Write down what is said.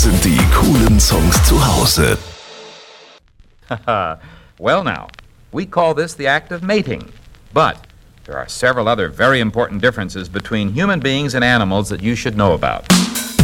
sind die coolen Songs zu Hause. Well now, we call this the act of mating, but there are several other very important differences between human beings and animals that you should know about.